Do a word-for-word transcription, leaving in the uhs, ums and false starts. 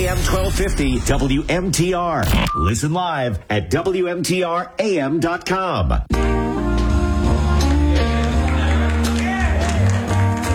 A M twelve fifty W M T R. Listen live at W M T R A M dot com.